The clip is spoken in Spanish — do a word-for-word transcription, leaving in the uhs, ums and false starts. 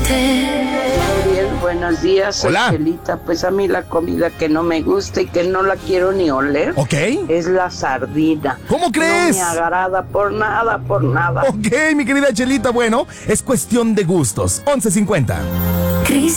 Bien, buenos días, soy Hola. Chelita. Pues a mí la comida que no me gusta y que no la quiero ni oler Ok. es la sardina. ¿Cómo crees? No me agrada por nada, por nada. Ok, mi querida Chelita, bueno, es cuestión de gustos. once cincuenta.